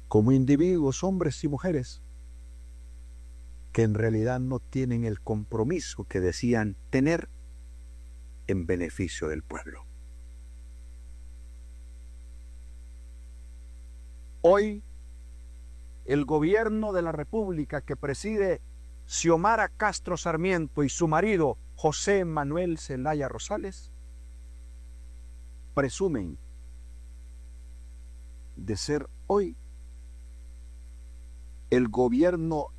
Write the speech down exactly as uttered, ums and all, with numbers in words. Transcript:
como individuos, hombres y mujeres, que en realidad no tienen el compromiso que decían tener en beneficio del pueblo. Hoy, el gobierno de la República que preside Xiomara Castro Sarmiento y su marido José Manuel Zelaya Rosales presumen de ser hoy el gobierno